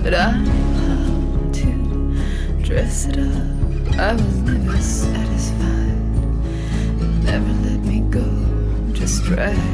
but I knew how to dress it up. I was never satisfied. It never let me go, just drag